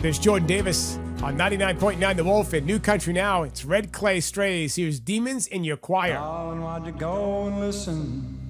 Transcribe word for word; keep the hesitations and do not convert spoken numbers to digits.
There's Jordan Davis on ninety-nine point nine The Wolf and New Country Now. It's Red Clay Strays. Here's Demons in Your Choir. Darling, why'd you go and listen